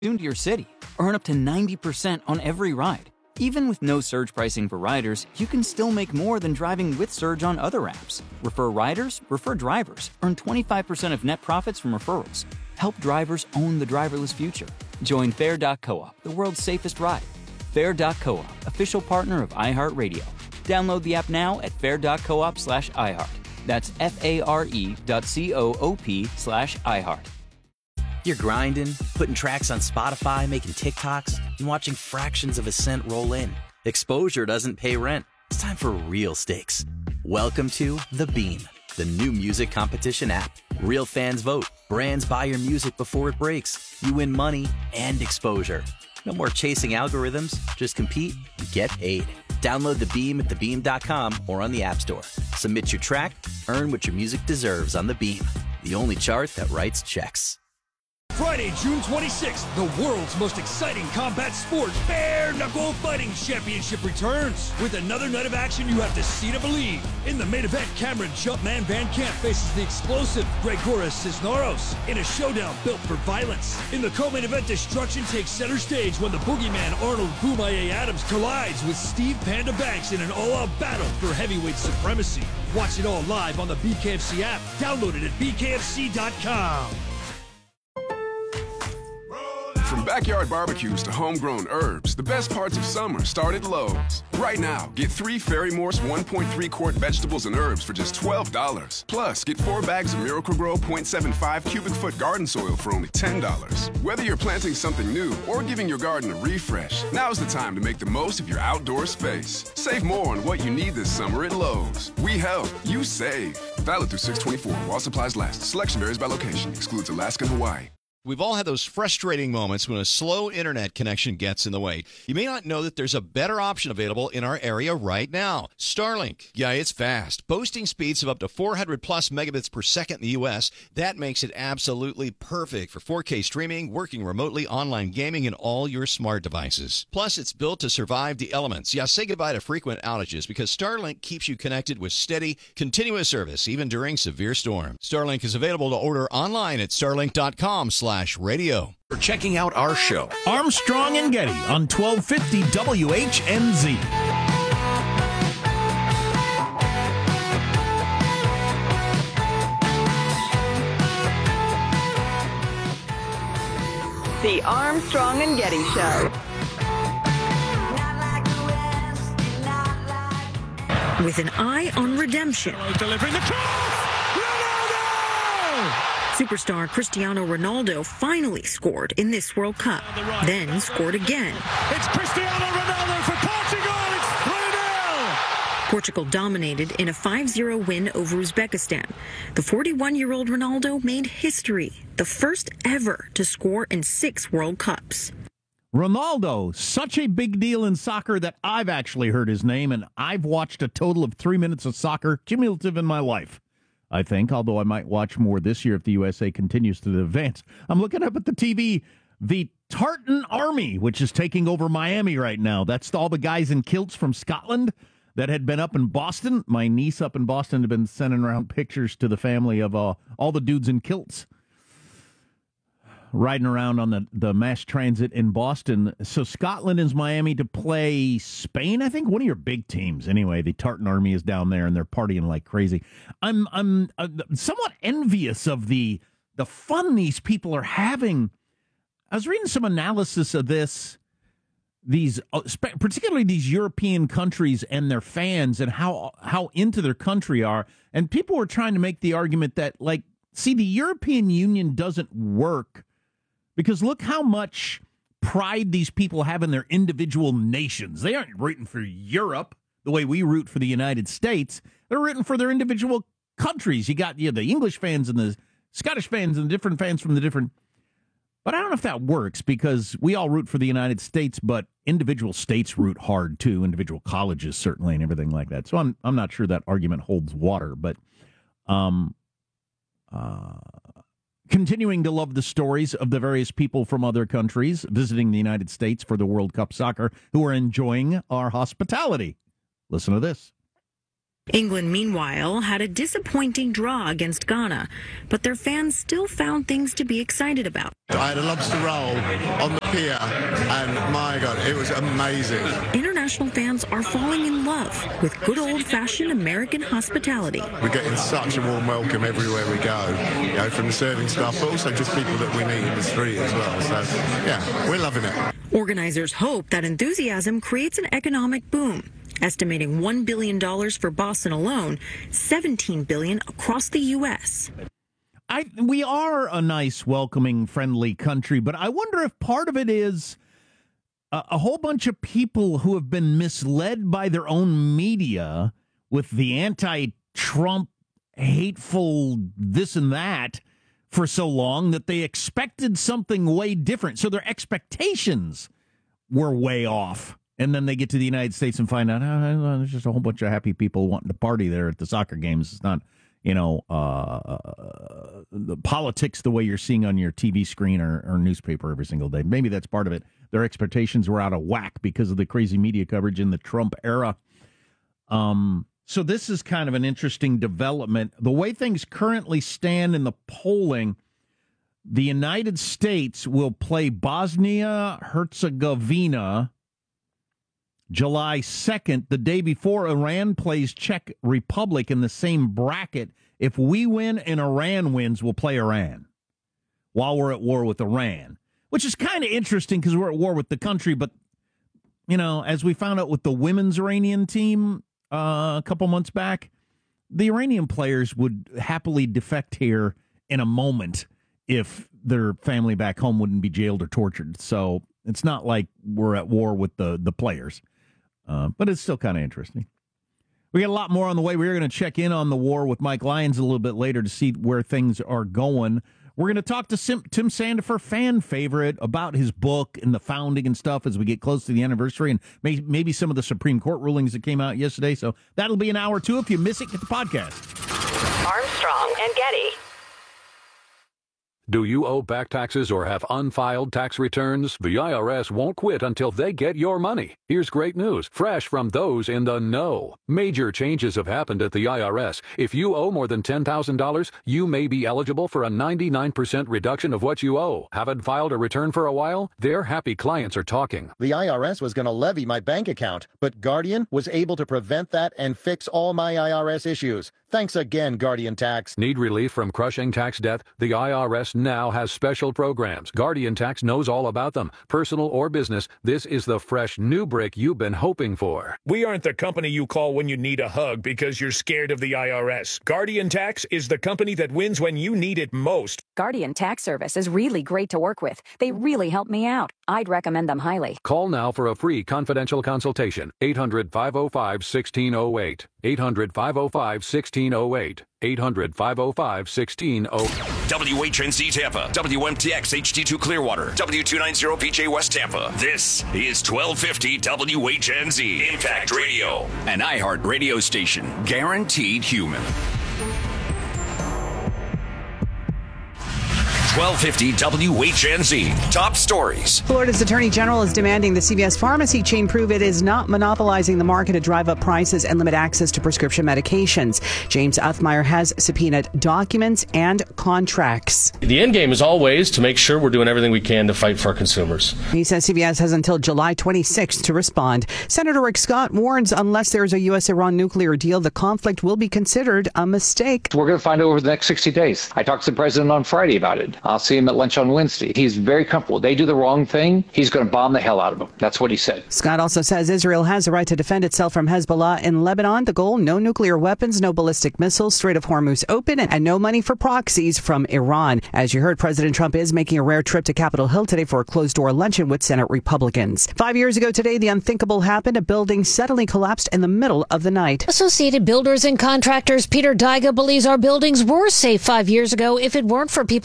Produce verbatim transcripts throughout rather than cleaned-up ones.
Soon to your city. Earn up to ninety percent on every ride. Even with no surge pricing for riders, you can still make more than driving with Surge on other apps. Refer riders, refer drivers. Earn twenty-five percent of net profits from referrals. Help drivers own the driverless future. Join Fair dot coop, the world's safest ride. Fair dot coop, official partner of iHeartRadio. Download the app now at fair dot coop slash iHeart. That's F-A-R-E dot C-O-O-P slash iHeart. You're grinding, putting tracks on Spotify, making TikToks, and watching fractions of a cent roll in. Exposure doesn't pay rent. It's time for real stakes. Welcome to The Beam, the new music competition app. Real fans vote. Brands buy your music before it breaks. You win money and exposure. No more chasing algorithms. Just compete and get paid. Download The Beam at the beam dot com or on the App Store. Submit your track, earn what your music deserves on The Beam, the only chart that writes checks. Friday, June twenty-sixth, the world's most exciting combat sport, Bare Knuckle Fighting Championship returns. With another night of action you have to see to believe. In the main event, Cameron Jumpman Van Camp faces the explosive Gregoras Cisneros in a showdown built for violence. In the co-main event, destruction takes center stage when the boogeyman Arnold Boomaye Adams collides with Steve Panda Banks in an all-out battle for heavyweight supremacy. Watch it all live on the B K F C app. Download it at B K F C dot com. From backyard barbecues to homegrown herbs, the best parts of summer start at Lowe's. Right now, get three Ferry Morse one point three quart vegetables and herbs for just twelve dollars. Plus, get four bags of Miracle-Gro point seven five cubic foot garden soil for only ten dollars. Whether you're planting something new or giving your garden a refresh, now's the time to make the most of your outdoor space. Save more on what you need this summer at Lowe's. We help, you save. Valid through six twenty-four while supplies last. Selection varies by location. Excludes Alaska and Hawaii. We've all had those frustrating moments when a slow internet connection gets in the way. You may not know that there's a better option available in our area right now. Starlink. Yeah, it's fast. Boasting speeds of up to four hundred plus megabits per second in the U S. That makes it absolutely perfect for four K streaming, working remotely, online gaming, and all your smart devices. Plus, it's built to survive the elements. Yeah, say goodbye to frequent outages because Starlink keeps you connected with steady, continuous service, even during severe storms. Starlink is available to order online at starlink dot com slash radio. For checking out our show, Armstrong and Getty on twelve fifty W H N Z. The Armstrong and Getty Show. With an eye on redemption. Delivering the cross! Ronaldo! Superstar Cristiano Ronaldo finally scored in this World Cup, then scored again. It's Cristiano Ronaldo for Portugal! It's three nil! Portugal dominated in a five zero win over Uzbekistan. The forty-one-year-old Ronaldo made history, the first ever to score in six World Cups. Ronaldo, such a big deal in soccer that I've actually heard his name, and I've watched a total of three minutes of soccer cumulative in my life, I think, although I might watch more this year if the U S A continues to advance. I'm looking up at the T V, the Tartan Army, which is taking over Miami right now. That's all the guys in kilts from Scotland that had been up in Boston. My niece up in Boston had been sending around pictures to the family of uh, all the dudes in kilts riding around on the, the mass transit in Boston. So Scotland is Miami to play Spain, I think. One of your big teams. Anyway, the Tartan Army is down there, and they're partying like crazy. I'm I'm uh, somewhat envious of the the fun these people are having. I was reading some analysis of this, these uh, particularly these European countries and their fans and how how into their country are. And people were trying to make the argument that, like, see, the European Union doesn't work because look how much pride these people have in their individual nations. They aren't rooting for Europe the way we root for the United States. They're rooting for their individual countries. You got you know, the English fans and the Scottish fans and the different fans from the different... But I don't know if that works because we all root for the United States, but individual states root hard too, individual colleges certainly and everything like that. So I'm I'm not sure that argument holds water, but... um. Uh, Continuing to love the stories of the various people from other countries visiting the United States for the World Cup soccer who are enjoying our hospitality. Listen to this. England, meanwhile, had a disappointing draw against Ghana, but their fans still found things to be excited about. I had a lobster roll on the pier, and my God, it was amazing. International fans are falling in love with good old-fashioned American hospitality. We're getting such a warm welcome everywhere we go, you know, from the serving staff, but also just people that we meet in the street as well. So, yeah, we're loving it. Organizers hope that enthusiasm creates an economic boom, estimating one billion dollars for Boston alone, seventeen billion dollars across the U S I, we are a nice, welcoming, friendly country, but I wonder if part of it is a, a whole bunch of people who have been misled by their own media with the anti-Trump, hateful this and that for so long that they expected something way different. So their expectations were way off. And then they get to the United States and find out, oh, there's just a whole bunch of happy people wanting to party there at the soccer games. It's not, you know, uh, the politics the way you're seeing on your T V screen or, or newspaper every single day. Maybe that's part of it. Their expectations were out of whack because of the crazy media coverage in the Trump era. Um, so this is kind of an interesting development. The way things currently stand in the polling, the United States will play Bosnia-Herzegovina July second, the day before Iran plays Czech Republic in the same bracket. If we win and Iran wins, we'll play Iran while we're at war with Iran, which is kind of interesting because we're at war with the country. But, you know, as we found out with the women's Iranian team uh, a couple months back, the Iranian players would happily defect here in a moment if their family back home wouldn't be jailed or tortured. So it's not like we're at war with the, the players. Uh, but it's still kind of interesting. We got a lot more on the way. We're going to check in on the war with Mike Lyons a little bit later to see where things are going. We're going to talk to Sim- Tim Sandefur, fan favorite, about his book and the founding and stuff as we get close to the anniversary and may- maybe some of the Supreme Court rulings that came out yesterday. So that'll be an hour or two. If you miss it, get the podcast. Armstrong and Getty. Do you owe back taxes or have unfiled tax returns? The I R S won't quit until they get your money. Here's great news, fresh from those in the know. Major changes have happened at the I R S. If you owe more than ten thousand dollars, you may be eligible for a ninety-nine percent reduction of what you owe. Haven't filed a return for a while? Their happy clients are talking. The I R S was going to levy my bank account, but Guardian was able to prevent that and fix all my I R S issues. Thanks again, Guardian Tax. Need relief from crushing tax debt? The I R S now has special programs. Guardian Tax knows all about them. Personal or business, this is the fresh new brick you've been hoping for. We aren't the company you call when you need a hug because you're scared of the I R S. Guardian Tax is the company that wins when you need it most. Guardian Tax Service is really great to work with. They really help me out. I'd recommend them highly. Call now for a free confidential consultation. eight hundred, five oh five, one six oh eight. eight hundred, five oh five, one six oh eight. eight hundred, five oh five, one six oh eight. W H N Z Tampa, W M T X H D two Clearwater, W two ninety P J West Tampa. This is twelve fifty W H N Z Impact Radio, an iHeart radio station, guaranteed human. twelve fifty W H N Z. Top stories. Florida's Attorney General is demanding the C V S pharmacy chain prove it is not monopolizing the market to drive up prices and limit access to prescription medications. James Uthmeyer has subpoenaed documents and contracts. The end game is always to make sure we're doing everything we can to fight for our consumers. He says C V S has until July twenty-sixth to respond. Senator Rick Scott warns unless there is a U S Iran nuclear deal, the conflict will be considered a mistake. We're going to find out over the next sixty days. I talked to the president on Friday about it. I'll see him at lunch on Wednesday. He's very comfortable. They do the wrong thing, he's going to bomb the hell out of them. That's what he said. Scott also says Israel has the right to defend itself from Hezbollah in Lebanon. The goal, no nuclear weapons, no ballistic missiles, Strait of Hormuz open, and no money for proxies from Iran. As you heard, President Trump is making a rare trip to Capitol Hill today for a closed-door luncheon with Senate Republicans. Five years ago today, the unthinkable happened. A building suddenly collapsed in the middle of the night. Associated Builders and Contractors Peter Dyga believes our buildings were safe five years ago if it weren't for people delaying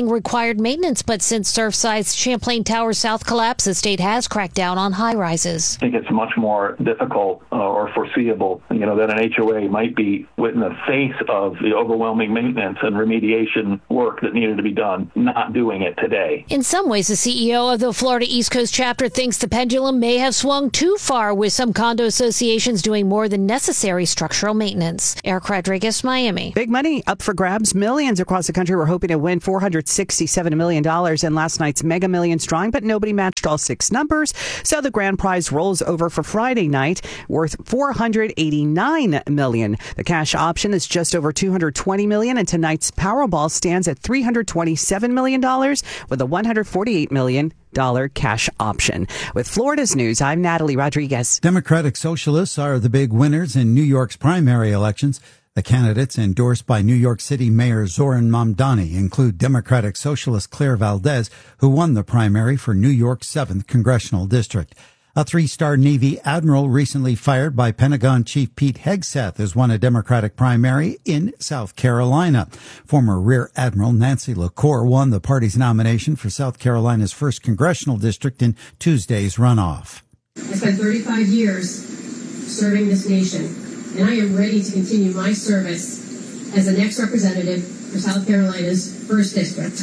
building required maintenance, but since Surfside's Champlain Tower South collapse, the state has cracked down on high-rises. I think it's much more difficult uh, or foreseeable, you know, that an H O A might be in the face of the overwhelming maintenance and remediation work that needed to be done, not doing it today. In some ways, the C E O of the Florida East Coast chapter thinks the pendulum may have swung too far, with some condo associations doing more than necessary structural maintenance. Eric Rodriguez, Miami. Big money up for grabs. Millions across the country were hoping to win four hundred sixty-seven million dollars in last night's Mega Millions drawing, but nobody matched all six numbers. So the grand prize rolls over for Friday night, worth four hundred eighty-nine million dollars. The cash option is just over two hundred twenty million dollars, and tonight's Powerball stands at three hundred twenty-seven million dollars with a one hundred forty-eight million dollars cash option. With Florida's news, I'm Natalie Rodriguez. Democratic Socialists are the big winners in New York's primary elections. The candidates endorsed by New York City Mayor Zoran Mamdani include Democratic Socialist Claire Valdez, who won the primary for New York's seventh Congressional District. A three-star Navy admiral recently fired by Pentagon Chief Pete Hegseth has won a Democratic primary in South Carolina. Former Rear Admiral Nancy LaCour won the party's nomination for South Carolina's first Congressional District in Tuesday's runoff. I spent thirty-five years serving this nation, and I am ready to continue my service as the next representative for South Carolina's first district.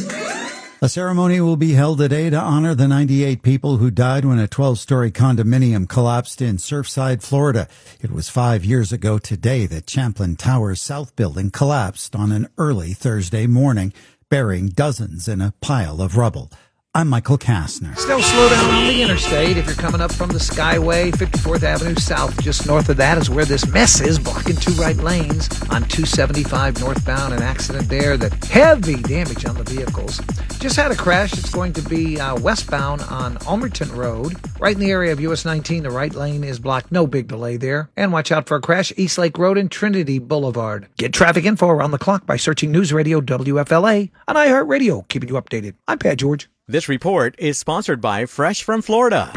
A ceremony will be held today to honor the ninety-eight people who died when a twelve-story condominium collapsed in Surfside, Florida. It was five years ago today that Champlain Tower's South building collapsed on an early Thursday morning, burying dozens in a pile of rubble. I'm Michael Kastner. Still slow down on the interstate if you're coming up from the Skyway. fifty-fourth Avenue South, just north of that, is where this mess is, blocking two right lanes on two seventy-five northbound. An accident there, that heavy damage on the vehicles. Just had a crash. It's going to be uh, westbound on Almerton Road, right in the area of U S nineteen. The right lane is blocked. No big delay there. And watch out for a crash, East Lake Road and Trinity Boulevard. Get traffic info around the clock by searching News Radio W F L A on iHeartRadio, keeping you updated. I'm Pat George. This report is sponsored by Fresh from Florida.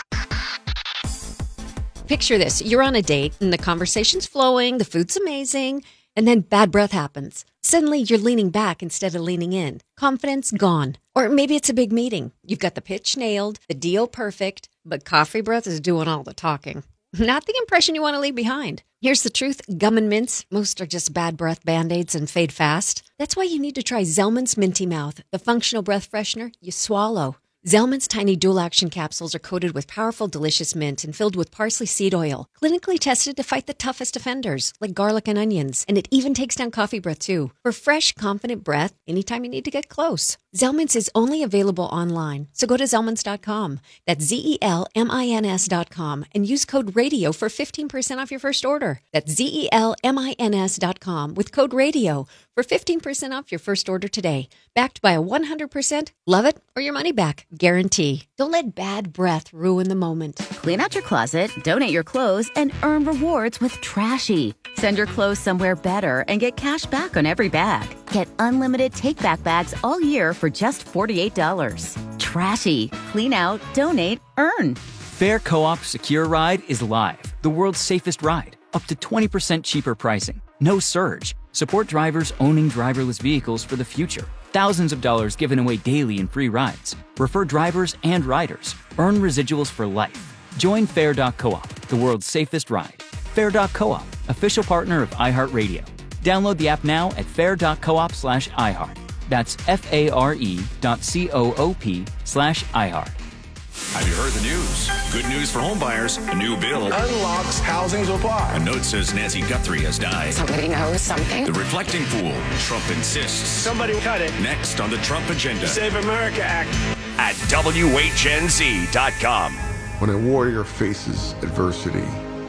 Picture this. You're on a date and the conversation's flowing, the food's amazing, and then bad breath happens. Suddenly you're leaning back instead of leaning in. Confidence gone. Or maybe it's a big meeting. You've got the pitch nailed, the deal perfect, but coffee breath is doing all the talking. Not the impression you want to leave behind. Here's the truth. Gum and mints, most are just bad breath Band-Aids and fade fast. That's why you need to try Zellman's Minty Mouth, the functional breath freshener you swallow. Zellman's tiny dual-action capsules are coated with powerful, delicious mint and filled with parsley seed oil, clinically tested to fight the toughest offenders, like garlic and onions. And it even takes down coffee breath, too. For fresh, confident breath, anytime you need to get close. Zellman's is only available online, so go to Zellmans dot com. That's Z E L M I N S dot com and use code RADIO for fifteen percent off your first order. That's Z E L M I N S dot com with code RADIO for fifteen percent off your first order today. Backed by a one hundred percent love it or your money back guarantee. Don't let bad breath ruin the moment. Clean out your closet, donate your clothes, and earn rewards with Trashy. Send your clothes somewhere better and get cash back on every bag. Get unlimited take-back bags all year for just forty-eight dollars. Trashy. Clean out, donate, earn. Fair Co-op Secure Ride is live. The world's safest ride. Up to twenty percent cheaper pricing. No surge. Support drivers owning driverless vehicles for the future. Thousands of dollars given away daily in free rides. Refer drivers and riders. Earn residuals for life. Join Fair dot Co-op, the world's safest ride. Fair dot Co-op, official partner of iHeartRadio. Download the app now at fair dot coop slash iHeart. That's F-A-R-E dot C-O-O-P slash iHeart. Have you heard the news? Good news for homebuyers. A new bill unlocks housing supply. A note says Nancy Guthrie has died. Somebody knows something. The reflecting pool. Trump insists. Somebody cut it. Next on the Trump agenda. Save America Act. At W H N Z dot com. When a warrior faces adversity,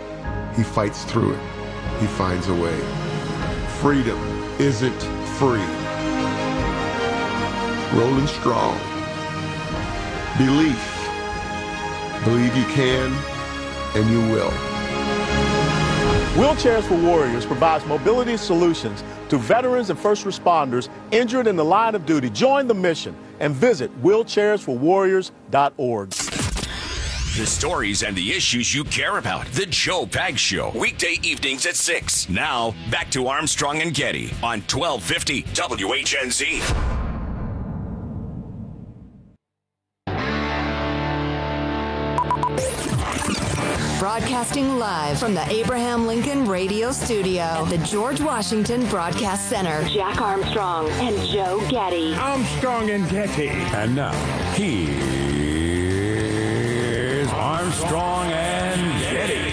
he fights through it. He finds a way. Freedom isn't free. Rolling strong. Belief. Believe you can, and you will. Wheelchairs for Warriors provides mobility solutions to veterans and first responders injured in the line of duty. Join the mission and visit wheelchairs for warriors dot org. The stories and the issues you care about. The Joe Pags Show. Weekday evenings at six. Now, back to Armstrong and Getty on twelve fifty W H N Z. Broadcasting live from the Abraham Lincoln Radio Studio at the George Washington Broadcast Center. Jack Armstrong and Joe Getty. Armstrong and Getty. And now, here's Armstrong and Getty.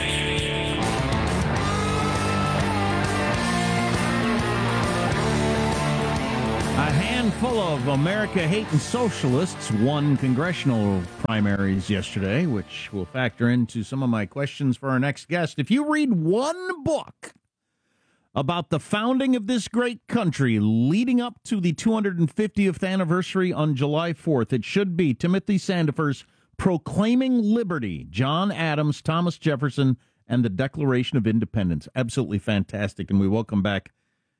A handful of America-hating socialists won congressional primaries yesterday, which will factor into some of my questions for our next guest. If you read one book about the founding of this great country leading up to the two hundred fiftieth anniversary on July fourth, it should be Timothy Sandefur's Proclaiming Liberty, John Adams, Thomas Jefferson, and the Declaration of Independence. Absolutely fantastic, and we welcome back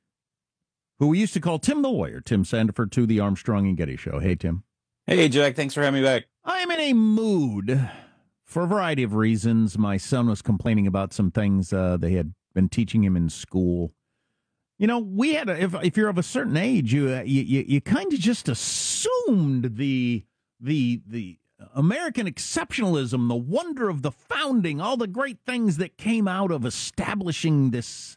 who we used to call Tim the Lawyer, Tim Sandefur, to the Armstrong and Getty Show. Hey, Tim. Hey, Jack. Thanks for having me back. I'm in a mood for a variety of reasons. My son was complaining about some things uh, they had been teaching him in school. You know, we had, a, if if you're of a certain age, you uh, you, you, you kind of just assumed the the the American exceptionalism, the wonder of the founding, all the great things that came out of establishing this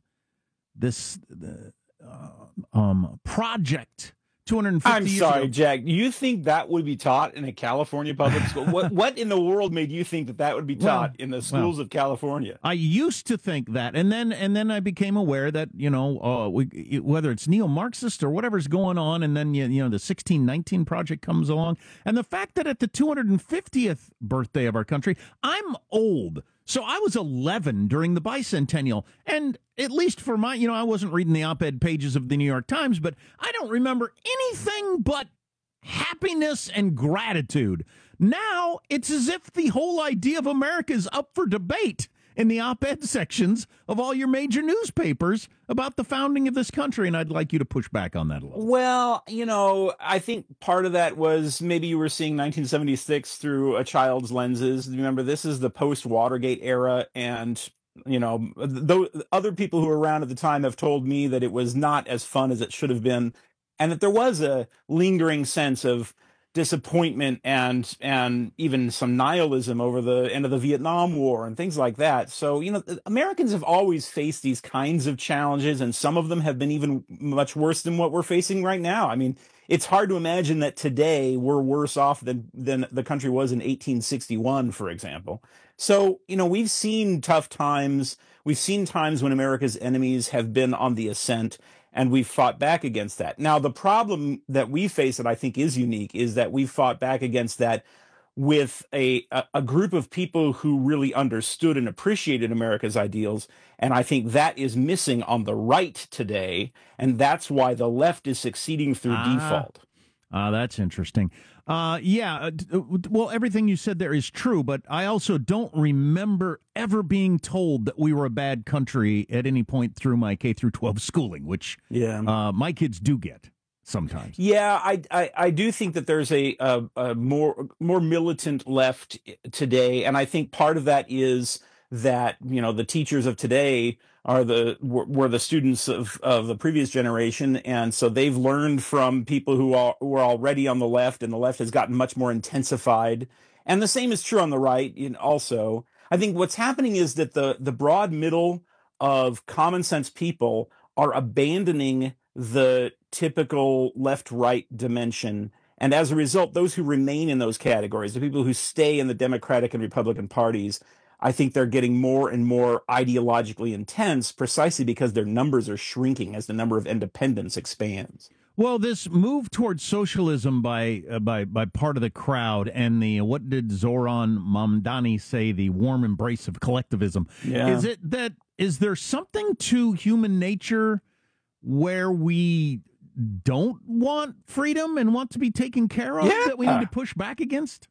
this. Uh, Uh, um, project two hundred fifty I'm years sorry, ago. Jack. You think that would be taught in a California public school? What What in the world made you think that that would be taught well, in the schools well, of California? I used to think that, and then and then I became aware that you know uh, we, whether it's neo-Marxist or whatever's going on, and then you, you know the sixteen nineteen project comes along, and the fact that at the two hundred fiftieth birthday of our country, I'm old. So I was eleven during the bicentennial, and at least for my, you know, I wasn't reading the op-ed pages of the New York Times, but I don't remember anything but happiness and gratitude. Now it's as if the whole idea of America is up for debate in the op-ed sections of all your major newspapers about the founding of this country, and I'd like you to push back on that a little. Well, you know, I think part of that was maybe you were seeing nineteen seventy-six through a child's lenses. Remember, this is the post-Watergate era, and, you know, though other people who were around at the time have told me that it was not as fun as it should have been, and that there was a lingering sense of disappointment and and even some nihilism over the end of the Vietnam War and things like that. So, you know, Americans have always faced these kinds of challenges, and some of them have been even much worse than what we're facing right now. I mean, it's hard to imagine that today we're worse off than than the country was in eighteen sixty-one, for example. So, you know, we've seen tough times. We've seen times when America's enemies have been on the ascent, and we've fought back against that. Now, the problem that we face that I think is unique is that we've fought back against that with a, a, a group of people who really understood and appreciated America's ideals. And I think that is missing on the right today. And that's why the left is succeeding through ah, default. Ah, that's interesting. Uh, yeah, uh, well, everything you said there is true, but I also don't remember ever being told that we were a bad country at any point through my K through twelve schooling, which yeah. uh, my kids do get sometimes. Yeah, I, I, I do think that there's a, a, a more more militant left today, and I think part of that is that, you know, the teachers of today are the were, were the students of, of the previous generation, and so they've learned from people who are who are already on the left, and the left has gotten much more intensified. And the same is true on the right. You know, also, I think what's happening is that the the broad middle of common sense people are abandoning the typical left-right dimension. And as a result, those who remain in those categories, the people who stay in the Democratic and Republican parties, I think they're getting more and more ideologically intense precisely because their numbers are shrinking as the number of independents expands. Well, this move towards socialism by uh, by by part of the crowd, and the what did Zoran Mamdani say? The warm embrace of collectivism. Yeah. Is it that? Is there something to human nature where we don't want freedom and want to be taken care of Yeah. that we need to push back against?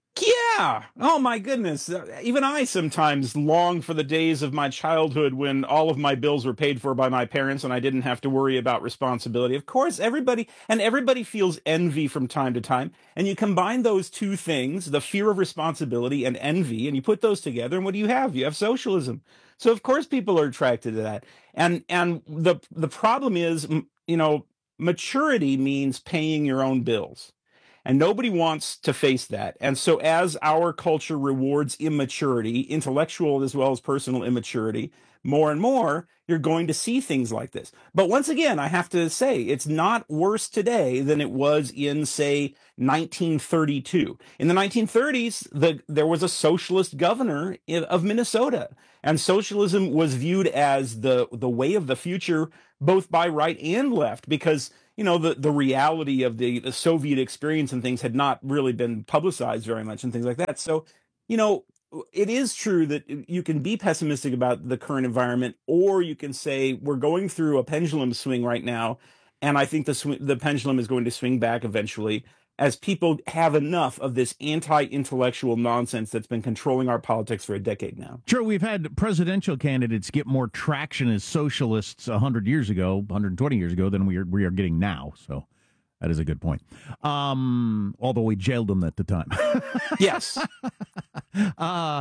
Yeah. Oh, my goodness. Even I sometimes long for the days of my childhood when all of my bills were paid for by my parents and I didn't have to worry about responsibility. Of course, everybody and everybody feels envy from time to time. And you combine those two things, the fear of responsibility and envy, and you put those together, and what do you have? You have socialism. So, of course, people are attracted to that. And and the the problem is, you know, maturity means paying your own bills. And nobody wants to face that. And so as our culture rewards immaturity, intellectual as well as personal immaturity, more and more, you're going to see things like this. But once again, I have to say, it's not worse today than it was in, say, nineteen thirty-two. In the nineteen thirties, the, there was a socialist governor in, of Minnesota, and socialism was viewed as the, the way of the future, both by right and left, because, you know, the, the reality of the, the Soviet experience and things had not really been publicized very much and things like that. So, you know, it is true that you can be pessimistic about the current environment, or you can say we're going through a pendulum swing right now, and I think the sw- the pendulum is going to swing back eventually as people have enough of this anti-intellectual nonsense that's been controlling our politics for a decade now. Sure, we've had presidential candidates get more traction as socialists one hundred years ago, one hundred twenty years ago, than we are, we are getting now, so that is a good point. Um, although we jailed them at the time. Yes. Uh,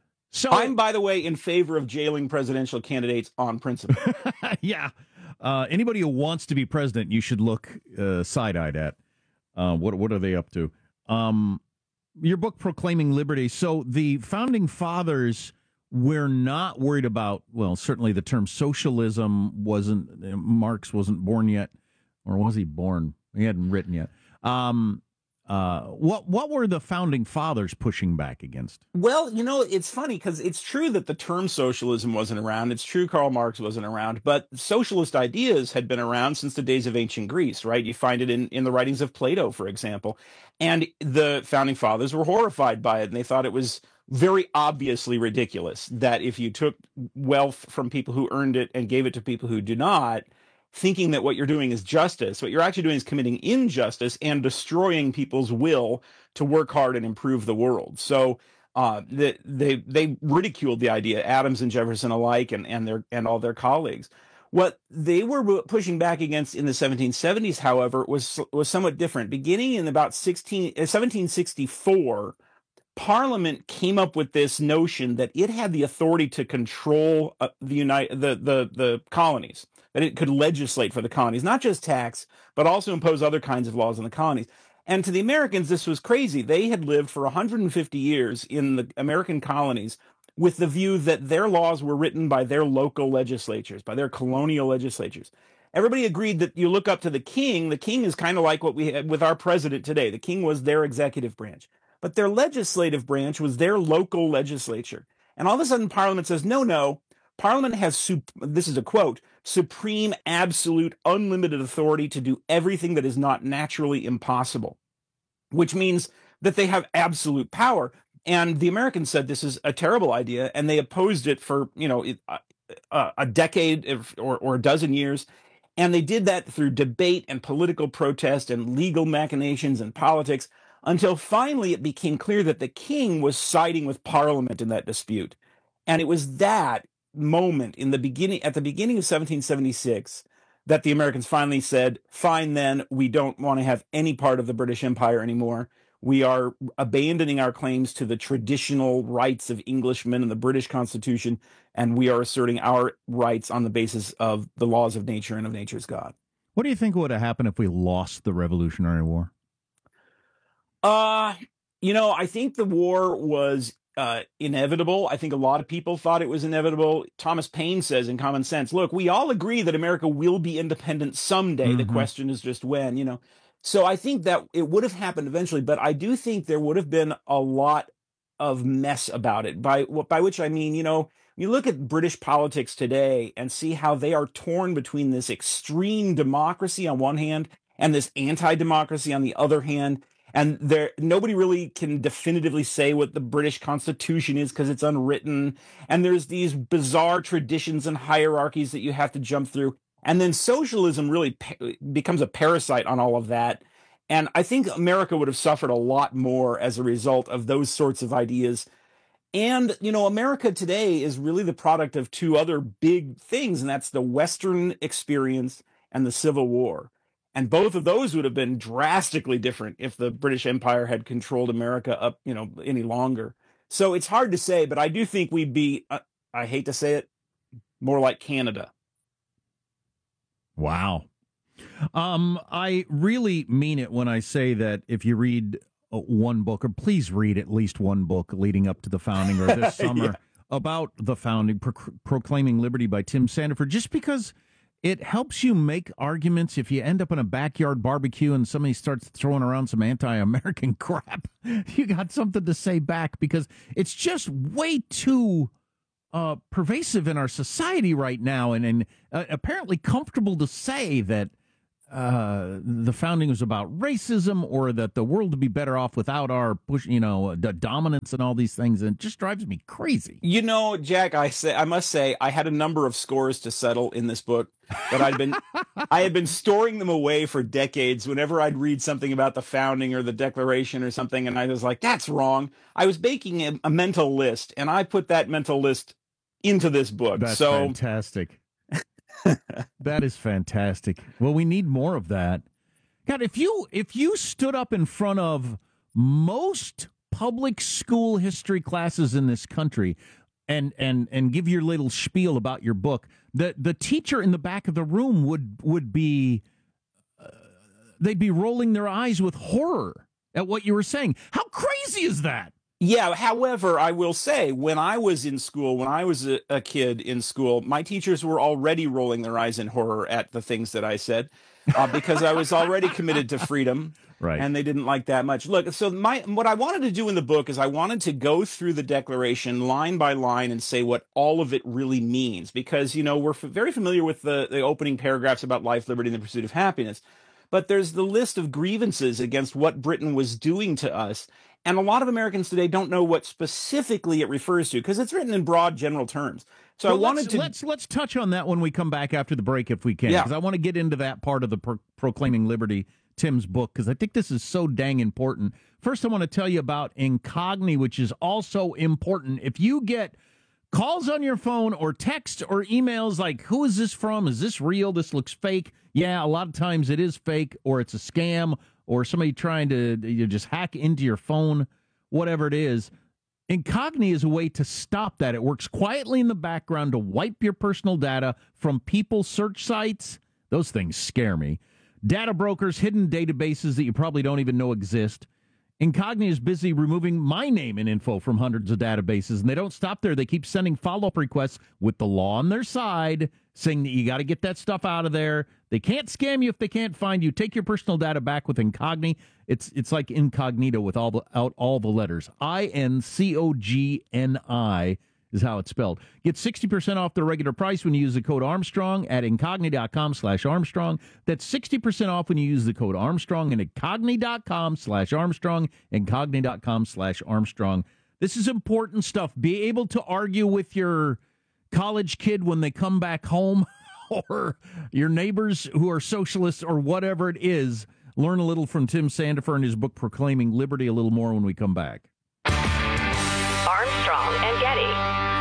so I'm, by the way, in favor of jailing presidential candidates on principle. Yeah. Uh, anybody who wants to be president, you should look uh, side-eyed at. Uh, what what are they up to? Um, your book, Proclaiming Liberty. So the Founding Fathers were not worried about, well, certainly the term socialism wasn't, Marx wasn't born yet. Or was he born? He hadn't written yet. Um, uh, what what were the Founding Fathers pushing back against? Well, you know, it's funny because it's true that the term socialism wasn't around. It's true Karl Marx wasn't around, but socialist ideas had been around since the days of ancient Greece, right? You find it in, in the writings of Plato, for example. And the Founding Fathers were horrified by it, and they thought it was very obviously ridiculous that if you took wealth from people who earned it and gave it to people who do not, thinking that what you're doing is justice, what you're actually doing is committing injustice and destroying people's will to work hard and improve the world. So uh, they, they they ridiculed the idea, Adams and Jefferson alike, and and their and all their colleagues. What they were pushing back against in the seventeen seventies, however, was was somewhat different. Beginning in about seventeen sixty-four, Parliament came up with this notion that it had the authority to control uh, the United the the the colonies, that it could legislate for the colonies, not just tax, but also impose other kinds of laws in the colonies. And to the Americans, this was crazy. They had lived for one hundred fifty years in the American colonies with the view that their laws were written by their local legislatures, by their colonial legislatures. Everybody agreed that you look up to the king. The king is kind of like what we had with our president today. The king was their executive branch, but their legislative branch was their local legislature. And all of a sudden, Parliament says, no, no, Parliament has, sup- this is a quote, supreme, absolute, unlimited authority to do everything that is not naturally impossible, which means that they have absolute power. And the Americans said this is a terrible idea, and they opposed it for, you know, a, a decade or, or a dozen years. And they did that through debate and political protest and legal machinations and politics, until finally it became clear that the king was siding with Parliament in that dispute. And it was that moment in the beginning, at the beginning of seventeen seventy-six, that the Americans finally said, fine, then, we don't want to have any part of the British Empire anymore. We are abandoning our claims to the traditional rights of Englishmen and the British Constitution, and we are asserting our rights on the basis of the laws of nature and of nature's God. What do you think would have happened if we lost the Revolutionary War? Uh, you know, I think the war was uh, inevitable. I think a lot of people thought it was inevitable. Thomas Paine says in Common Sense, look, we all agree that America will be independent someday. Mm-hmm. The question is just when, you know. So I think that it would have happened eventually, but I do think there would have been a lot of mess about it, by by which I mean, you know, you look at British politics today and see how they are torn between this extreme democracy on one hand and this anti-democracy on the other hand. And there, nobody really can definitively say what the British Constitution is because it's unwritten. And there's these bizarre traditions and hierarchies that you have to jump through. And then socialism really pa- becomes a parasite on all of that. And I think America would have suffered a lot more as a result of those sorts of ideas. And, you know, America today is really the product of two other big things, and that's the Western experience and the Civil War. And both of those would have been drastically different if the British Empire had controlled America up, you know, any longer. So it's hard to say, but I do think we'd be, uh, I hate to say it, more like Canada. Wow. Um, I really mean it when I say that if you read uh, one book, or please read at least one book leading up to the founding or this summer yeah. about the founding, Pro- Proclaiming Liberty by Tim Sandefur, just because it helps you make arguments. If you end up in a backyard barbecue and somebody starts throwing around some anti-American crap, you got something to say back, because it's just way too uh, pervasive in our society right now, and, and uh, apparently comfortable to say that uh, the founding was about racism, or that the world would be better off without our push, you know, the dominance and all these things. And it just drives me crazy. You know, Jack, I say, I must say, I had a number of scores to settle in this book, but I'd been, I had been storing them away for decades. Whenever I'd read something about the founding or the Declaration or something, and I was like, that's wrong, I was making a, a mental list, and I put that mental list into this book. That's so fantastic. That is fantastic. Well, we need more of that. God, if you if you stood up in front of most public school history classes in this country and and and give your little spiel about your book, the the teacher in the back of the room would would be uh, they'd be rolling their eyes with horror at what you were saying. How crazy is that? Yeah, however, I will say, when I was in school, when I was a, a kid in school, my teachers were already rolling their eyes in horror at the things that I said, uh, because I was already committed to freedom, right? And they didn't like that much. Look, so my what I wanted to do in the book is I wanted to go through the Declaration line by line and say what all of it really means, because, you know, we're f- very familiar with the, the opening paragraphs about life, liberty, and the pursuit of happiness. But there's the list of grievances against what Britain was doing to us. And a lot of Americans today don't know what specifically it refers to, because it's written in broad general terms. So well, I wanted let's, to let's let's touch on that when we come back after the break, if we can, because yeah. I want to get into that part of the Pro- Proclaiming Liberty, Tim's book, because I think this is so dang important. First, I want to tell you about Incogni, which is also important. If you get calls on your phone or text or emails like, who is this from? Is this real? This looks fake. Yeah, a lot of times it is fake, or it's a scam, or somebody trying to you just hack into your phone, whatever it is. Incogni is a way to stop that. It works quietly in the background to wipe your personal data from people's search sites. Those things scare me. Data brokers, hidden databases that you probably don't even know exist. Incogni is busy removing my name and info from hundreds of databases, and they don't stop there. They keep sending follow-up requests with the law on their side, saying that you got to get that stuff out of there. They can't scam you if they can't find you. Take your personal data back with Incogni. It's it's like incognito with all the out all the letters. I N C O G N I is how it's spelled. Get sixty percent off the regular price when you use the code Armstrong at incogni.com slash Armstrong. That's sixty percent off when you use the code Armstrong and incogni.com slash Armstrong, incogni.com slash Armstrong. This is important stuff. Be able to argue with your college kid when they come back home, or your neighbors who are socialists, or whatever it is. Learn a little from Tim Sandefur and his book Proclaiming Liberty a little more when we come back. Armstrong and Getty.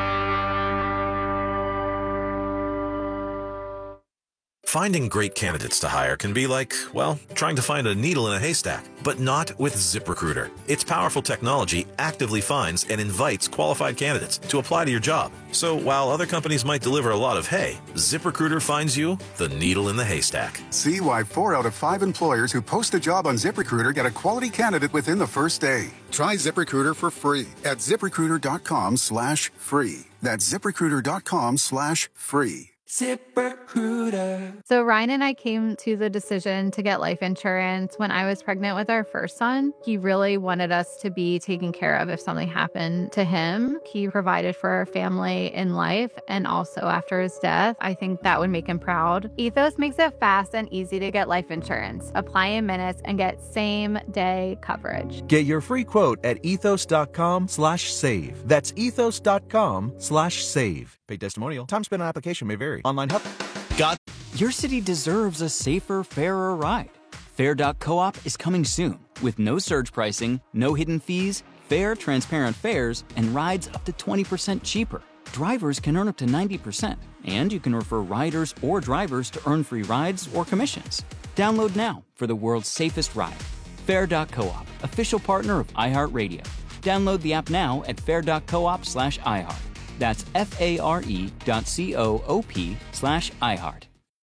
Finding great candidates to hire can be like, well, trying to find a needle in a haystack, but not with ZipRecruiter. Its powerful technology actively finds and invites qualified candidates to apply to your job. So while other companies might deliver a lot of hay, ZipRecruiter finds you the needle in the haystack. See why four out of five employers who post a job on ZipRecruiter get a quality candidate within the first day. Try ZipRecruiter for free at ZipRecruiter.com slash free. That's ZipRecruiter.com slash free. ZipRecruiter. So Ryan and I came to the decision to get life insurance when I was pregnant with our first son. He really wanted us to be taken care of if something happened to him. He provided for our family in life and also after his death. I think that would make him proud. Ethos makes it fast and easy to get life insurance. Apply in minutes and get same day coverage. Get your free quote at ethos.com slash save. That's ethos.com slash save. Paid testimonial. Time spent on application may vary. Online help. Got your city deserves a safer, fairer ride. Fair dot coop is coming soon with no surge pricing, no hidden fees, fair, transparent fares, and rides up to twenty percent cheaper. Drivers can earn up to ninety percent, and you can refer riders or drivers to earn free rides or commissions. Download now for the world's safest ride. Fair dot coop, official partner of iHeartRadio. Download the app now at fair dot coop slash iHeart. That's F-A-R-E dot C-O-O-P slash iHeart.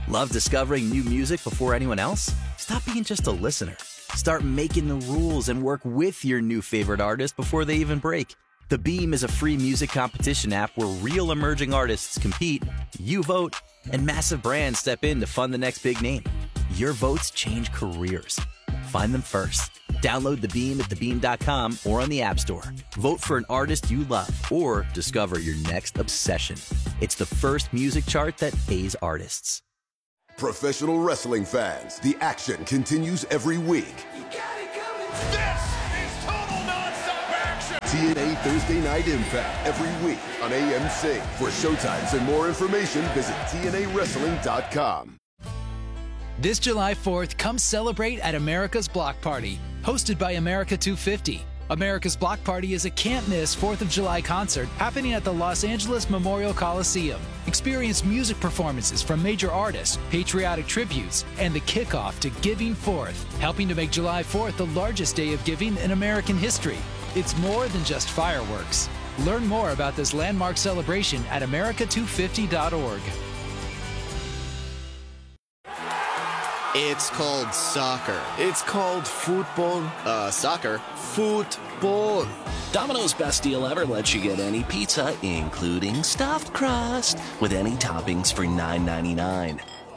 Love discovering new music before anyone else? Stop being just a listener. Start making the rules and work with your new favorite artist before they even break. The Beam is a free music competition app where real emerging artists compete, you vote, and massive brands step in to fund the next big name. Your votes change careers. Find them first. Download The Beam at the beam dot com or on the App Store. Vote for an artist you love or discover your next obsession. It's the first music chart that pays artists. Professional wrestling fans, the action continues every week. This is total nonstop action! T N A Thursday Night Impact every week on A M C. For showtimes and more information, visit T N A wrestling dot com. This July fourth, come celebrate at America's Block Party, hosted by America two fifty. America's Block Party is a can't-miss fourth of July concert happening at the Los Angeles Memorial Coliseum. Experience music performances from major artists, patriotic tributes, and the kickoff to Giving Fourth, helping to make July fourth the largest day of giving in American history. It's more than just fireworks. Learn more about this landmark celebration at America two fifty dot org. It's called soccer. It's called football. Uh, soccer. Football. Domino's best deal ever lets you get any pizza, including stuffed crust, with any toppings for nine ninety-nine.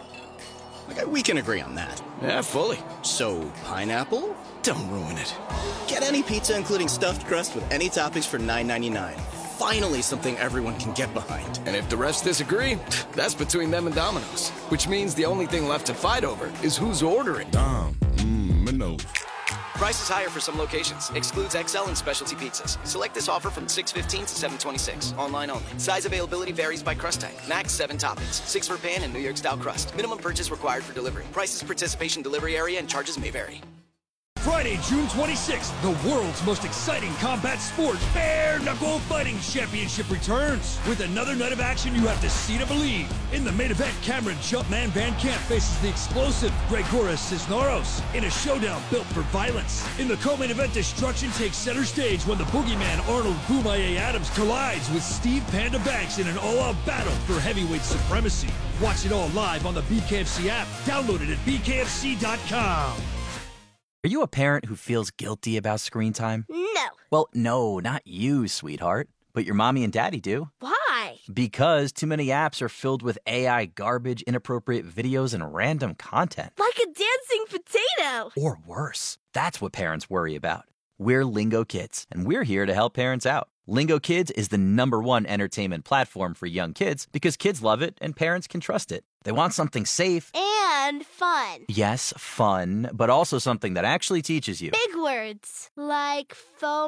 Okay, we can agree on that. Yeah, fully. So, pineapple? Don't ruin it. Get any pizza, including stuffed crust, with any toppings for nine ninety-nine. Finally, something everyone can get behind. And if the rest disagree, that's between them and Domino's. Which means the only thing left to fight over is who's ordering. Dom, mmm, no. Price is higher for some locations. Excludes X L and specialty pizzas. Select this offer from six fifteen to seven twenty-six. Online only. Size availability varies by crust type. Max seven toppings. Six for pan and New York style crust. Minimum purchase required for delivery. Prices, participation, delivery area, and charges may vary. Friday, June twenty-sixth, the world's most exciting combat sport, Bare Knuckle Fighting Championship returns. With another night of action you have to see to believe. In the main event, Cameron Jumpman Van Camp faces the explosive Gregoris Cisneros in a showdown built for violence. In the co-main event, destruction takes center stage when the boogeyman Arnold Boomaye Adams collides with Steve Panda Banks in an all-out battle for heavyweight supremacy. Watch it all live on the B K F C app. Download it at B K F C dot com. Are you a parent who feels guilty about screen time? No. Well, no, not you, sweetheart. But your mommy and daddy do. Why? Because too many apps are filled with A I garbage, inappropriate videos, and random content. Like a dancing potato. Or worse. That's what parents worry about. We're Lingo Kids, and we're here to help parents out. Lingo Kids is the number one entertainment platform for young kids because kids love it and parents can trust it. They want something safe. And fun. Yes, fun, but also something that actually teaches you. Big words like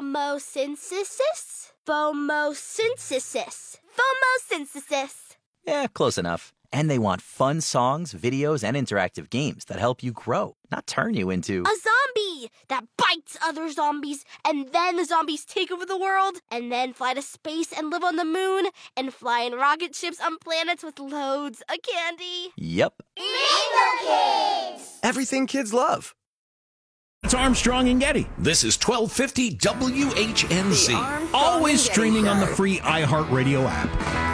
phomosynthesis, phomosynthesis, phomosynthesis. Yeah, close enough. And they want fun songs, videos, and interactive games that help you grow, not turn you into... a zombie that bites other zombies, and then the zombies take over the world, and then fly to space and live on the moon, and fly in rocket ships on planets with loads of candy. Yep. Lingo Kids! Everything kids love. It's Armstrong and Getty. This is twelve fifty W H N Z. Always streaming on the free iHeartRadio app.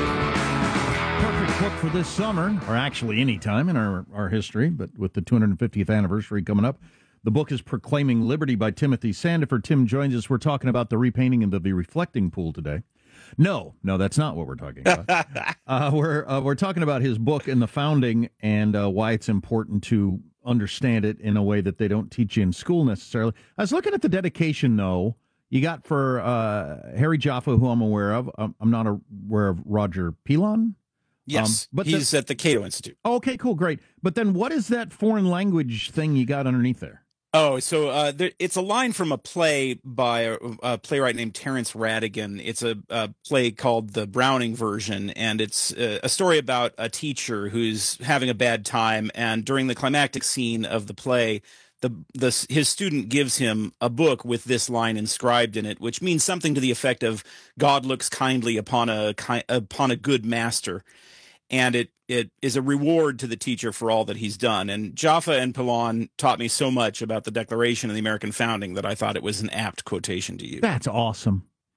Book for this summer, or actually any time in our, our history, but with the two hundred fiftieth anniversary coming up. The book is Proclaiming Liberty by Timothy Sandefur. Tim joins us. We're talking about the repainting of the reflecting pool today. No, no, that's not what we're talking about. uh, we're uh, we're talking about his book and the founding and uh, why it's important to understand it in a way that they don't teach you in school necessarily. I was looking at the dedication, though. You got for uh, Harry Jaffa, who I'm aware of. I'm, I'm not aware of Roger Pilon. Yes, um, but he's the, at the Cato Institute. Okay, cool, great. But then what is that foreign language thing you got underneath there? Oh, so uh, there, it's a line from a play by a, a playwright named Terence Rattigan. It's a, a play called The Browning Version, and it's a, a story about a teacher who's having a bad time, and during the climactic scene of the play, the, the his student gives him a book with this line inscribed in it, which means something to the effect of "God looks kindly upon a upon a good master." And it, it is a reward to the teacher for all that he's done. And Jaffa and Pilon taught me so much about the Declaration of the American Founding that I thought it was an apt quotation to use. That's awesome.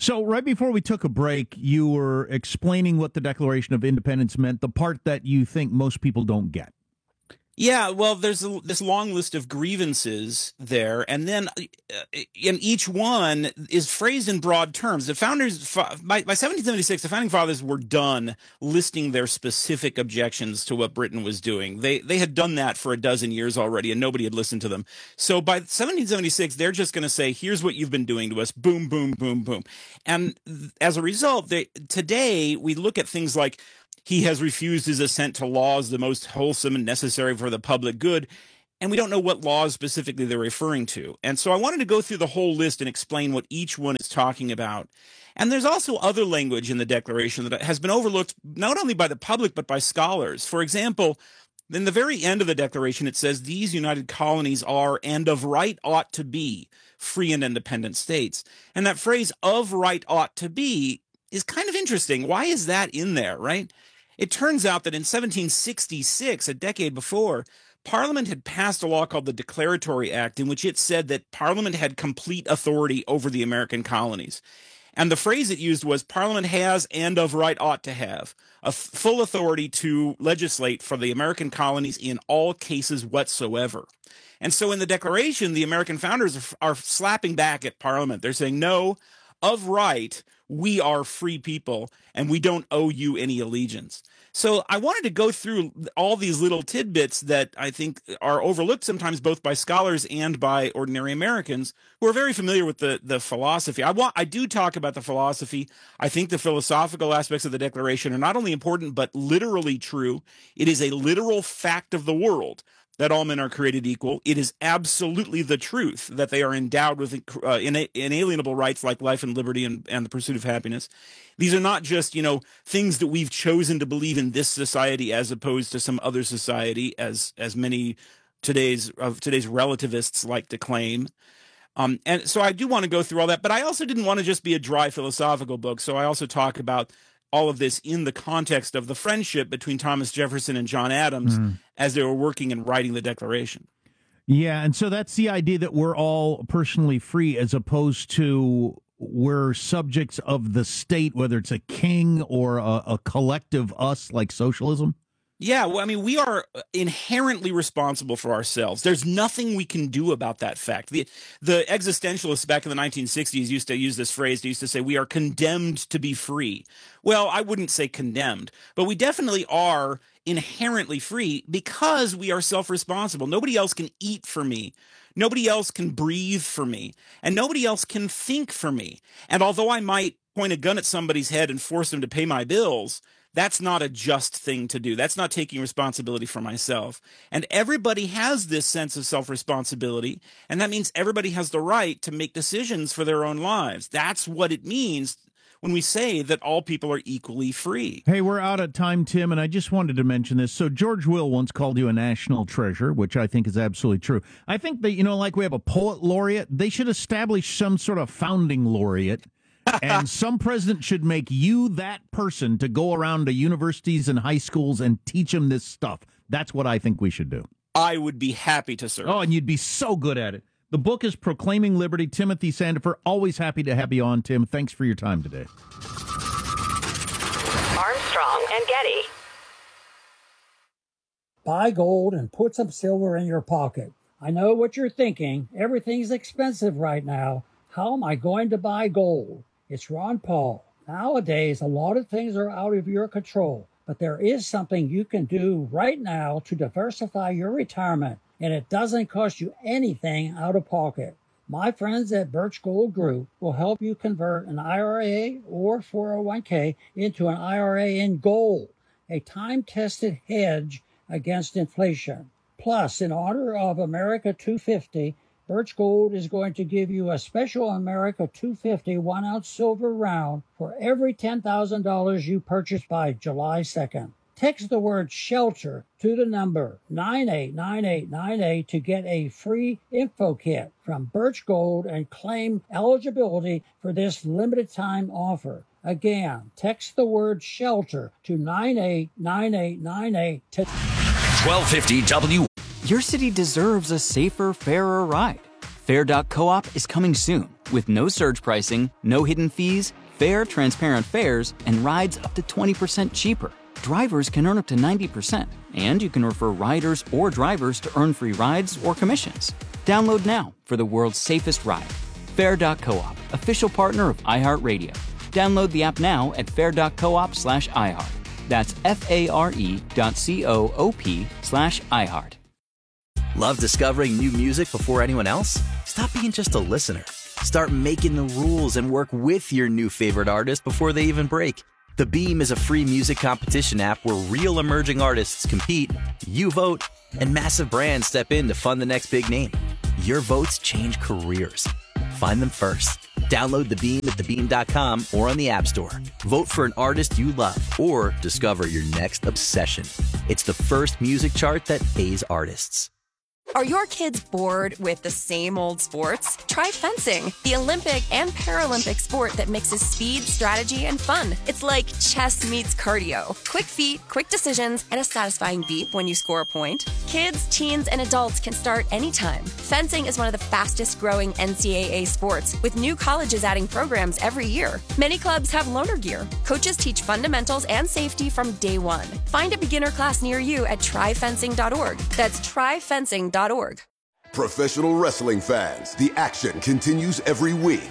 So right before we took a break, you were explaining what the Declaration of Independence meant, the part that you think most people don't get. Yeah, well, there's a, this long list of grievances there, and then uh, in each one is phrased in broad terms. The founders, by, by seventeen seventy-six, the founding fathers were done listing their specific objections to what Britain was doing. They they had done that for a dozen years already, and nobody had listened to them. So by seventeen seventy-six, they're just going to say, here's what you've been doing to us, boom, boom, boom, boom. And as a result, they, today we look at things like, he has refused his assent to laws the most wholesome and necessary for the public good. And we don't know what laws specifically they're referring to. And so I wanted to go through the whole list and explain what each one is talking about. And there's also other language in the Declaration that has been overlooked not only by the public, but by scholars. For example, in the very end of the Declaration, it says, these united colonies are, and of right ought to be, free and independent states. And that phrase, of right ought to be, is kind of interesting. Why is that in there, right? It turns out that in seventeen sixty-six, a decade before, Parliament had passed a law called the Declaratory Act, in which it said that Parliament had complete authority over the American colonies. And the phrase it used was, Parliament has and of right ought to have a f- full authority to legislate for the American colonies in all cases whatsoever. And so in the Declaration, the American founders are, are slapping back at Parliament. They're saying, no, of right, we are free people, and we don't owe you any allegiance. So I wanted to go through all these little tidbits that I think are overlooked sometimes both by scholars and by ordinary Americans who are very familiar with the, the philosophy. I want I do talk about the philosophy. I think the philosophical aspects of the Declaration are not only important, but literally true. It is a literal fact of the world that all men are created equal. It is absolutely the truth that they are endowed with uh, ina- inalienable rights like life and liberty and, and the pursuit of happiness. These are not just, you know, things that we've chosen to believe in this society as opposed to some other society, as as many today's of today's relativists like to claim. Um, and so I do want to go through all that, but I also didn't want to just be a dry philosophical book. So I also talk about all of this in the context of the friendship between Thomas Jefferson and John Adams mm. as they were working and writing the Declaration. Yeah, and so that's the idea that we're all personally free as opposed to we're subjects of the state, whether it's a king or a, a collective us like socialism. Yeah, well, I mean, we are inherently responsible for ourselves. There's nothing we can do about that fact. The, the existentialists back in the nineteen sixties used to use this phrase. They used to say, we are condemned to be free. Well, I wouldn't say condemned, but we definitely are inherently free because we are self-responsible. Nobody else can eat for me. Nobody else can breathe for me. And nobody else can think for me. And although I might point a gun at somebody's head and force them to pay my bills, that's not a just thing to do. That's not taking responsibility for myself. And everybody has this sense of self-responsibility, and that means everybody has the right to make decisions for their own lives. That's what it means when we say that all people are equally free. Hey, we're out of time, Tim, and I just wanted to mention this. So George Will once called you a national treasure, which I think is absolutely true. I think that, you know, like we have a poet laureate, they should establish some sort of founding laureate. And some president should make you that person to go around to universities and high schools and teach them this stuff. That's what I think we should do. I would be happy to serve. Oh, and you'd be so good at it. The book is Proclaiming Liberty. Timothy Sandifer, always happy to have you on, Tim. Thanks for your time today. Armstrong and Getty. Buy gold and put some silver in your pocket. I know what you're thinking. Everything's expensive right now. How am I going to buy gold? It's Ron Paul. Nowadays, a lot of things are out of your control, but there is something you can do right now to diversify your retirement, and it doesn't cost you anything out of pocket. My friends at Birch Gold Group will help you convert an I R A or four oh one k into an I R A in gold, a time-tested hedge against inflation. Plus, in honor of America two fifty, Birch Gold is going to give you a special America two fifty one-ounce silver round for every ten thousand dollars you purchase by July second. Text the word SHELTER to the number nine eight nine eight nine eight to get a free info kit from Birch Gold and claim eligibility for this limited time offer. Again, text the word SHELTER to nine eight nine eight nine eight to twelve fifty W. Your city deserves a safer, fairer ride. Fair dot coop is coming soon. With no surge pricing, no hidden fees, fair, transparent fares, and rides up to twenty percent cheaper. Drivers can earn up to ninety percent, and you can refer riders or drivers to earn free rides or commissions. Download now for the world's safest ride. Fare dot coop, official partner of iHeartRadio. Download the app now at fare dot coop slash iHeart. That's F-A-R-E dot C-O-O-P slash iHeart. Love discovering new music before anyone else? Stop being just a listener. Start making the rules and work with your new favorite artist before they even break. The Beam is a free music competition app where real emerging artists compete, you vote, and massive brands step in to fund the next big name. Your votes change careers. Find them first. Download The Beam at the beam dot com or on the App Store. Vote for an artist you love or discover your next obsession. It's the first music chart that pays artists. Are your kids bored with the same old sports? Try fencing, the Olympic and Paralympic sport that mixes speed, strategy, and fun. It's like chess meets cardio. Quick feet, quick decisions, and a satisfying beep when you score a point. Kids, teens, and adults can start anytime. Fencing is one of the fastest growing N C double A sports, with new colleges adding programs every year. Many clubs have loaner gear. Coaches teach fundamentals and safety from day one. Find a beginner class near you at try fencing dot org. That's try fencing dot org. Professional wrestling fans, the action continues every week.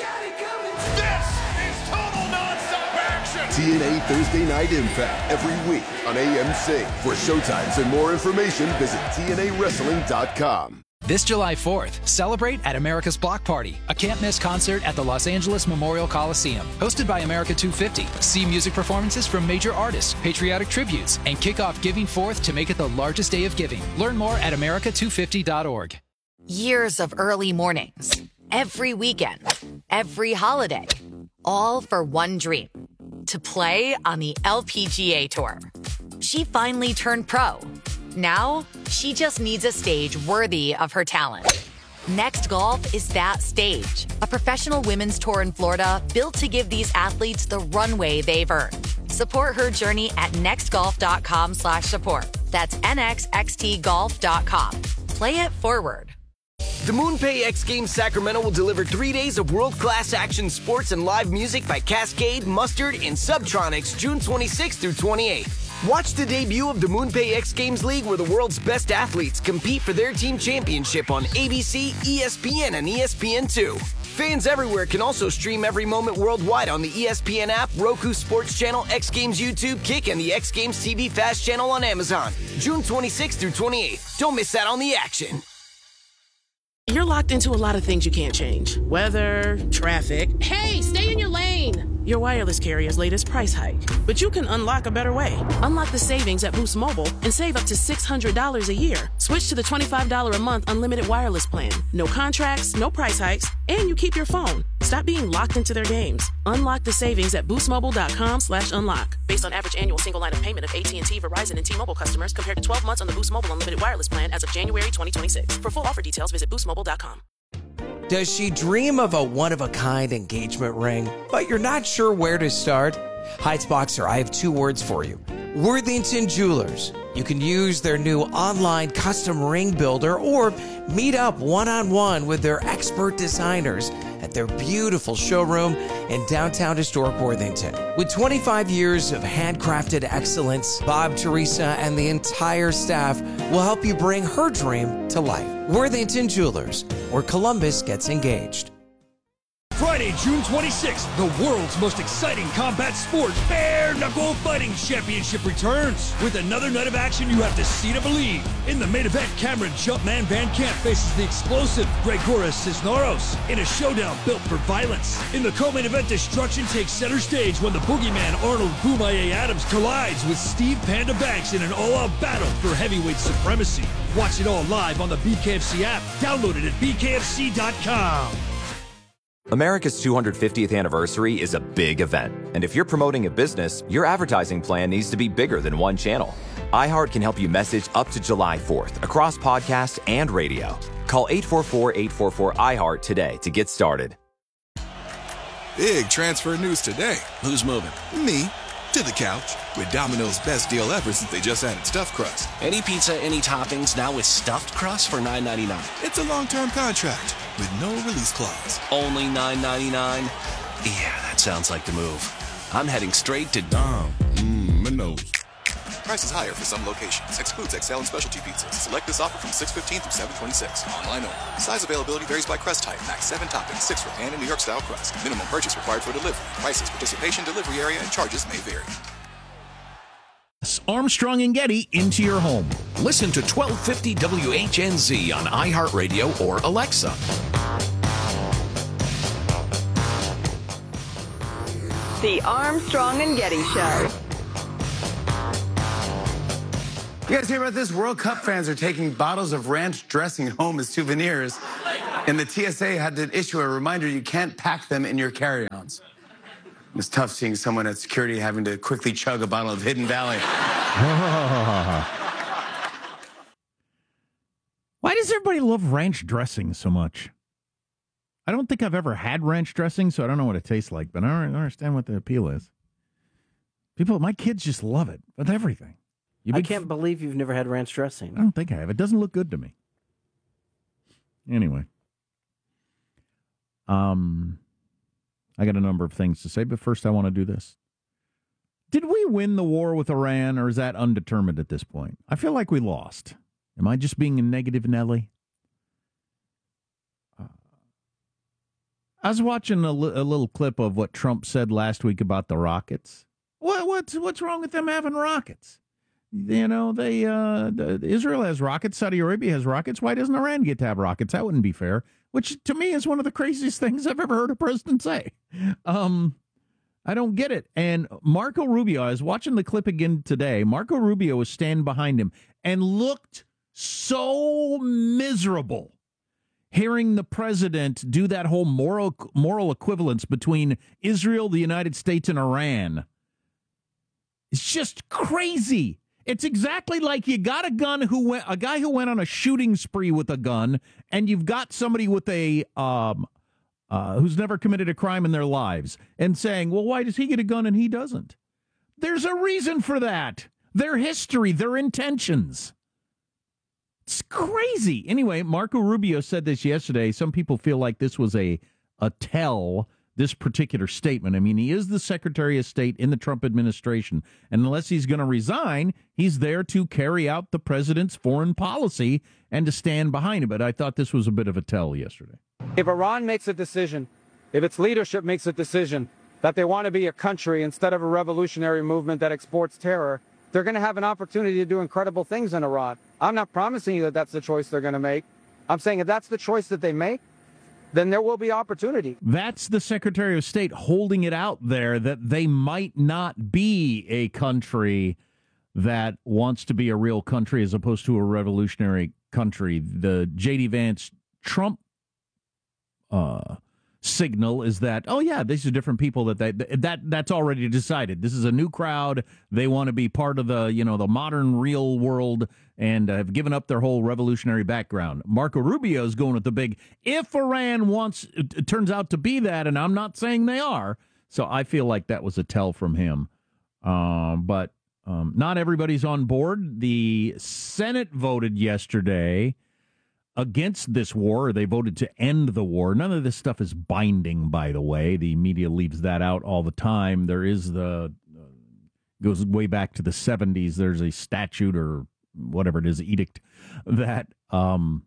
This is total nonstop action. T N A Thursday Night Impact every week on A M C. For showtimes and more information, visit T N A wrestling dot com. This July fourth, celebrate at America's Block Party, a can't-miss concert at the Los Angeles Memorial Coliseum. Hosted by America two fifty. See music performances from major artists, patriotic tributes, and kick off Giving Fourth to make it the largest day of giving. Learn more at America two fifty dot org. Years of early mornings, every weekend, every holiday, all for one dream, to play on the L P G A Tour. She finally turned pro. Now, she just needs a stage worthy of her talent. Next Golf is that stage. A professional women's tour in Florida built to give these athletes the runway they've earned. Support her journey at next golf dot com slash support. That's N X X T golf dot com. Play it forward. The MoonPay X Games Sacramento will deliver three days of world-class action sports and live music by Cascade, Mustard, and Subtronics June twenty-sixth through twenty-eighth. Watch the debut of the MoonPay X Games League, where the world's best athletes compete for their team championship on A B C, E S P N, and E S P N two. Fans everywhere can also stream every moment worldwide on the E S P N app, Roku Sports Channel, X Games YouTube, Kick, and the X Games T V Fast channel on Amazon. June twenty-sixth through twenty-eighth. Don't miss out on the action. You're locked into a lot of things you can't change. Weather, traffic. Hey, stay in your lane! Your wireless carrier's latest price hike. But you can unlock a better way. Unlock the savings at Boost Mobile and save up to six hundred dollars a year. Switch to the twenty-five dollars a month unlimited wireless plan. No contracts, no price hikes, and you keep your phone. Stop being locked into their games. Unlock the savings at boost mobile dot com slash unlock. Based on average annual single line of payment of A T and T, Verizon, and T-Mobile customers compared to twelve months on the Boost Mobile unlimited wireless plan as of January twenty twenty-six. For full offer details, visit boost mobile dot com. Does she dream of a one-of-a-kind engagement ring, but you're not sure where to start? Heightsboxer, I have two words for you. Worthington Jewelers. You can use their new online custom ring builder or meet up one-on-one with their expert designers at their beautiful showroom in downtown historic Worthington. With twenty-five years of handcrafted excellence, Bob, Teresa, and the entire staff will help you bring her dream to life. Worthington Jewelers, where Columbus gets engaged. Friday, June twenty-sixth, the world's most exciting combat sport, Bare Knuckle Fighting Championship returns. With another night of action you have to see to believe. In the main event, Cameron Jumpman Van Camp faces the explosive Gregoris Cisneros in a showdown built for violence. In the co-main event, destruction takes center stage when the boogeyman Arnold Boomaye Adams collides with Steve Panda Banks in an all-out battle for heavyweight supremacy. Watch it all live on the B K F C app. Download it at b k f c dot com. America's two hundred fiftieth anniversary is a big event, and if you're promoting a business, your advertising plan needs to be bigger than one channel. iHeart can help you message up to July fourth across podcasts and radio. Call eight four four, eight four four, I heart today to get started. Big transfer news today. Who's moving? Me. To the couch with Domino's best deal ever since they just added stuffed crust. Any pizza, any toppings, now with stuffed crust for nine ninety-nine. It's a long-term contract with no release clause. Only nine ninety-nine? Yeah, that sounds like the move. I'm heading straight to Dom. Mmm, Prices higher for some locations. Excludes X L and specialty pizzas. Select this offer from six fifteen through seven twenty-six. Online only. Size availability varies by crust type. Max seven toppings, six for pan and New York style crust. Minimum purchase required for delivery. Prices, participation, delivery area, and charges may vary. Armstrong and Getty into your home. Listen to twelve fifty W H N Z on iHeartRadio or Alexa. The Armstrong and Getty Show. You guys hear about this? World Cup fans are taking bottles of ranch dressing home as souvenirs, and the T S A had to issue a reminder you can't pack them in your carry-ons. It's tough seeing someone at security having to quickly chug a bottle of Hidden Valley. Why does everybody love ranch dressing so much? I don't think I've ever had ranch dressing, so I don't know what it tastes like, but I don't understand what the appeal is. People, my kids just love it with everything. You I can't f- believe you've never had ranch dressing. I don't think I have. It doesn't look good to me. Anyway. Um, I got a number of things to say, but first I want to do this. Did we win the war with Iran, or is that undetermined at this point? I feel like we lost. Am I just being a negative Nelly? Uh, I was watching a, li- a little clip of what Trump said last week about the rockets. What, what's, what's wrong with them having rockets? You know, they uh, the, Israel has rockets. Saudi Arabia has rockets. Why doesn't Iran get to have rockets? That wouldn't be fair. Which, to me, is one of the craziest things I've ever heard a president say. Um, I don't get it. And Marco Rubio, I was watching the clip again today. Marco Rubio was standing behind him and looked so miserable hearing the president do that whole moral moral equivalence between Israel, the United States, and Iran. It's just crazy. It's exactly like you got a gun who went, a guy who went on a shooting spree with a gun, and you've got somebody with a um, uh, who's never committed a crime in their lives, and saying, "Well, why does he get a gun and he doesn't?" There's a reason for that. Their history, their intentions. It's crazy. Anyway, Marco Rubio said this yesterday. Some people feel like this was a a tell. This particular statement. I mean, he is the Secretary of State in the Trump administration, and unless he's going to resign, he's there to carry out the president's foreign policy and to stand behind it. But I thought this was a bit of a tell yesterday. If Iran makes a decision, if its leadership makes a decision that they want to be a country instead of a revolutionary movement that exports terror, they're going to have an opportunity to do incredible things in Iran. I'm not promising you that that's the choice they're going to make. I'm saying if that's the choice that they make, then there will be opportunity. That's the Secretary of State holding it out there that they might not be a country that wants to be a real country as opposed to a revolutionary country. The J D. Vance Trump uh, signal is that, oh, yeah, these are different people that they, that that's already decided. This is a new crowd. They want to be part of the, you know, the modern real world and have given up their whole revolutionary background. Marco Rubio is going with the big, if Iran wants, it turns out to be that, and I'm not saying they are, so I feel like that was a tell from him. Um, but um, not everybody's on board. The Senate voted yesterday against this war. They voted to end the war. None of this stuff is binding, by the way. The media leaves that out all the time. There is the, uh, goes way back to the seventies. There's a statute or whatever it is, edict, that um,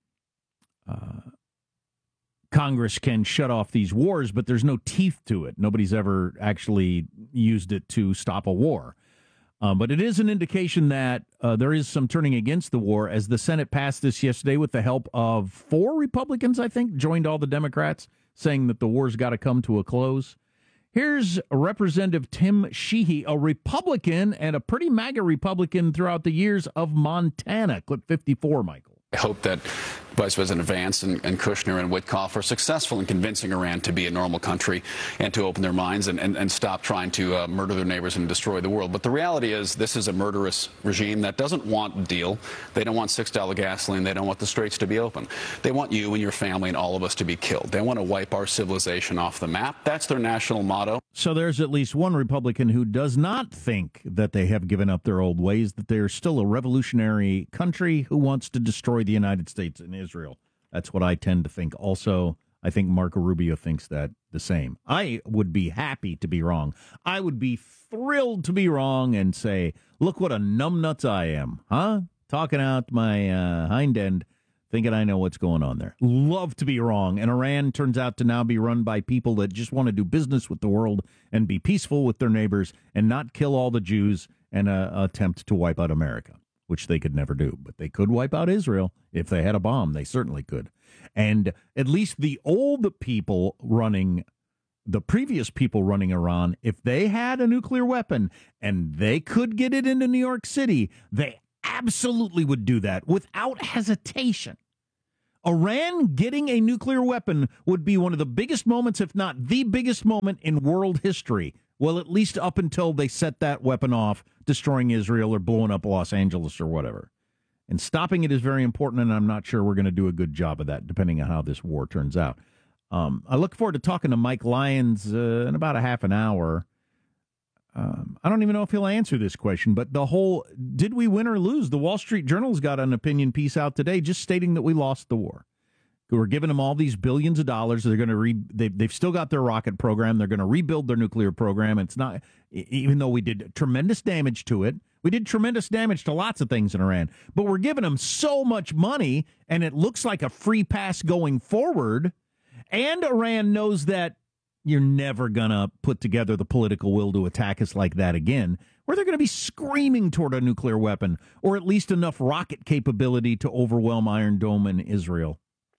uh, Congress can shut off these wars, but there's no teeth to it. Nobody's ever actually used it to stop a war. Um, but it is an indication that uh, there is some turning against the war, as the Senate passed this yesterday with the help of four Republicans, I think, joined all the Democrats, saying that the war's got to come to a close. Here's Representative Tim Sheehy, a Republican and a pretty MAGA Republican throughout the years of Montana. Clip fifty-four, Michael. I hope that Vice President Vance and, and Kushner and Witkoff are successful in convincing Iran to be a normal country and to open their minds and, and, and stop trying to uh, murder their neighbors and destroy the world. But the reality is this is a murderous regime that doesn't want a deal. They don't want six dollar gasoline. They don't want the straits to be open. They want you and your family and all of us to be killed. They want to wipe our civilization off the map. That's their national motto. So there's at least one Republican who does not think that they have given up their old ways, that they are still a revolutionary country who wants to destroy the United States and Israel. That's what I tend to think. Also, I think Marco Rubio thinks that the same. I would be happy to be wrong. I would be thrilled to be wrong and say, look what a numbnuts I am, huh? Talking out my uh, hind end, thinking I know what's going on there. Love to be wrong. And Iran turns out to now be run by people that just want to do business with the world and be peaceful with their neighbors and not kill all the Jews and uh, attempt to wipe out America, which they could never do. But they could wipe out Israel if they had a bomb. They certainly could. And at least the old people running, the previous people running Iran, if they had a nuclear weapon and they could get it into New York City, they absolutely would do that without hesitation. Iran getting a nuclear weapon would be one of the biggest moments, if not the biggest moment in world history. Well, at least up until they set that weapon off, destroying Israel or blowing up Los Angeles or whatever. And stopping it is very important, and I'm not sure we're going to do a good job of that, depending on how this war turns out. Um, I look forward to talking to Mike Lyons uh, in about a half an hour. Um, I don't even know if he'll answer this question, but the whole, did we win or lose? The Wall Street Journal's got an opinion piece out today just stating that we lost the war. We're giving them all these billions of dollars. They're going to re, they've, they've still got their rocket program. They're going to rebuild their nuclear program. It's not, even though we did tremendous damage to it, we did tremendous damage to lots of things in Iran, but we're giving them so much money, and it looks like a free pass going forward. And Iran knows that you're never going to put together the political will to attack us like that again, where they're going to be screaming toward a nuclear weapon, or at least enough rocket capability to overwhelm Iron Dome and Israel.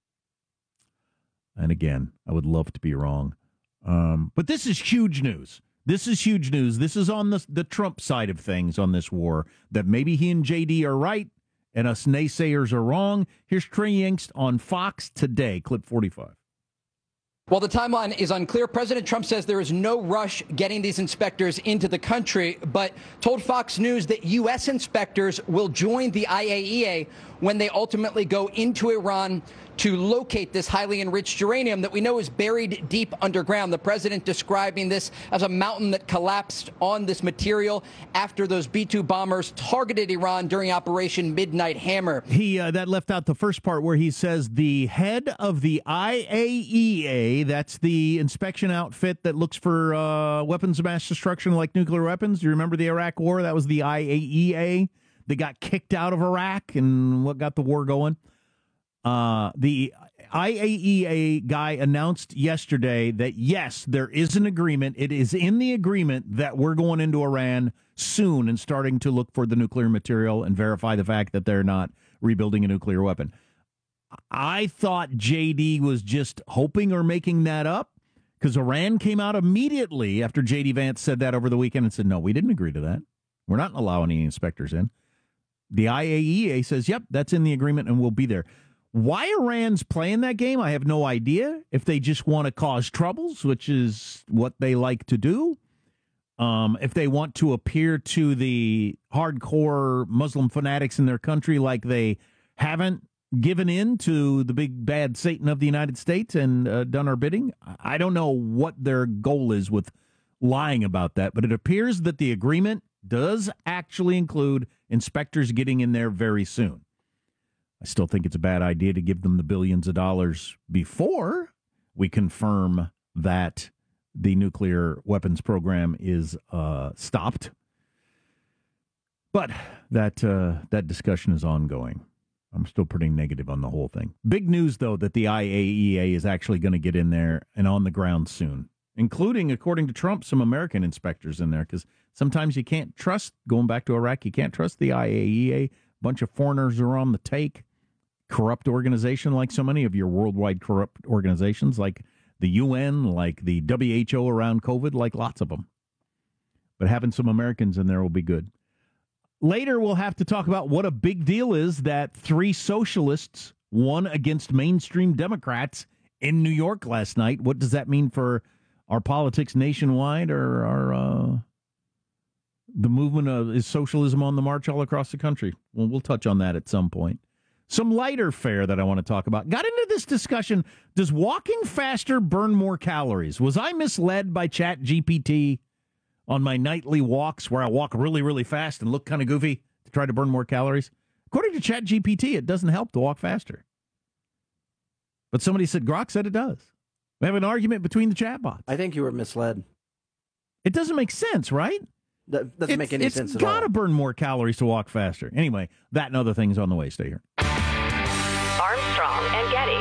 And again, I would love to be wrong. Um, but this is huge news. This is huge news. This is on the, the Trump side of things on this war, that maybe he and J D are right and us naysayers are wrong. Here's Trey Yingst on Fox today, clip forty-five. While the timeline is unclear, President Trump says there is no rush getting these inspectors into the country, but told Fox News that U S inspectors will join the I A E A when they ultimately go into Iran to locate this highly enriched uranium that we know is buried deep underground. The president describing this as a mountain that collapsed on this material after those B two bombers targeted Iran during Operation Midnight Hammer. He uh, that left out the first part where he says the head of the I A E A, that's the inspection outfit that looks for uh, weapons of mass destruction like nuclear weapons. Do you remember the Iraq War? That was the I A E A. They got kicked out of Iraq and what got the war going. Uh, the I A E A guy announced yesterday that, yes, there is an agreement. It is in the agreement that we're going into Iran soon and starting to look for the nuclear material and verify the fact that they're not rebuilding a nuclear weapon. I thought J D was just hoping or making that up, because Iran came out immediately after J D Vance said that over the weekend and said, no, we didn't agree to that. We're not allowing any inspectors in. The I A E A says, yep, that's in the agreement and we'll be there. Why Iran's playing that game, I have no idea. If they just want to cause troubles, which is what they like to do. Um, if they want to appear to the hardcore Muslim fanatics in their country like they haven't given in to the big bad Satan of the United States and uh, done our bidding. I don't know what their goal is with lying about that, but it appears that the agreement does actually include inspectors getting in there very soon. I still think it's a bad idea to give them the billions of dollars before we confirm that the nuclear weapons program is uh, stopped. But that uh, that discussion is ongoing. I'm still pretty negative on the whole thing. Big news, though, that the I A E A is actually going to get in there and on the ground soon, including, according to Trump, some American inspectors in there, because sometimes you can't trust, going back to Iraq, you can't trust the I A E A. A bunch of foreigners are on the take. Corrupt organization like so many of your worldwide corrupt organizations, like the U N, like the W H O around COVID, like lots of them. But having some Americans in there will be good. Later, we'll have to talk about what a big deal is that three socialists won against mainstream Democrats in New York last night. What does that mean for our politics nationwide, or our uh, the movement of is socialism on the march all across the country? Well, we'll touch on that at some point. Some lighter fare that I want to talk about. Got into this discussion, does walking faster burn more calories? Was I misled by Chat G P T on my nightly walks where I walk really, really fast and look kind of goofy to try to burn more calories? According to Chat G P T, it doesn't help to walk faster. But somebody said, Grok said it does. We have an argument between the chatbots. I think you were misled. It doesn't make sense, right? That doesn't it's, make any sense at all. It's got to burn more calories to walk faster. Anyway, that and other things on the way. Stay here. Armstrong and Getty.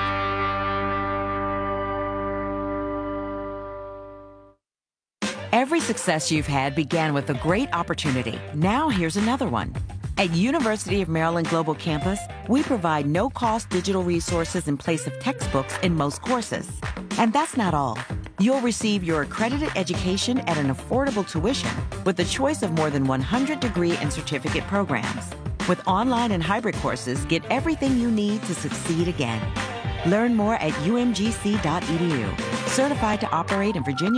Every success you've had began with a great opportunity. Now here's another one. At University of Maryland Global Campus, we provide no-cost digital resources in place of textbooks in most courses. And that's not all. You'll receive your accredited education at an affordable tuition with the choice of more than one hundred degree and certificate programs. With online and hybrid courses, get everything you need to succeed again. Learn more at U M G C dot E D U. Certified to operate in Virginia,